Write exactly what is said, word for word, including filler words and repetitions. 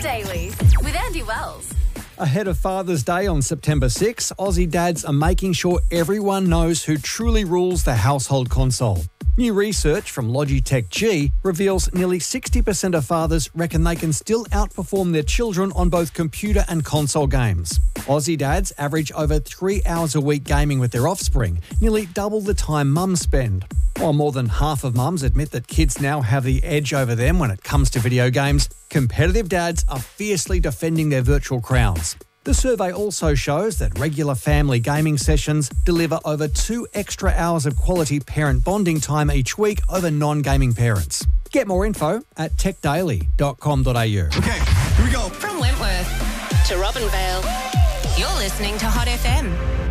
Daily with Andy Wells. Ahead of Father's Day on September sixth, Aussie dads are making sure everyone knows who truly rules the household console. New research from Logitech G reveals nearly sixty percent of fathers reckon they can still outperform their children on both computer and console games. Aussie dads average over three hours a week gaming with their offspring, nearly double the time mums spend. While more than half of mums admit that kids now have the edge over them when it comes to video games, competitive dads are fiercely defending their virtual crowns. The survey also shows that regular family gaming sessions deliver over two extra hours of quality parent bonding time each week over non-gaming parents. Get more info at tech daily dot com dot a u. Okay, here we go. From Wentworth to Robinvale, you're listening to Hot F M.